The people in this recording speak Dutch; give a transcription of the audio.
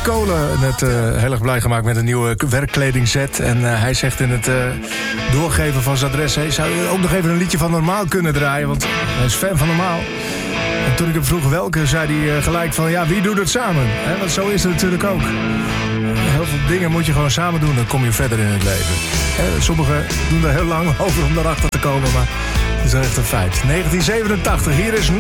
Kolen net heel erg blij gemaakt met een nieuwe werkkledingset. En hij zegt in het doorgeven van zijn adres... Hey, zou je ook nog even een liedje van Normaal kunnen draaien? Want hij is fan van Normaal. En toen ik hem vroeg welke, zei hij gelijk van... ja, wie doet het samen? Want zo is het natuurlijk ook. Heel veel dingen moet je gewoon samen doen, dan kom je verder in het leven. Sommigen doen er heel lang over om daarachter te komen, maar het is echt een feit. 1987, hier is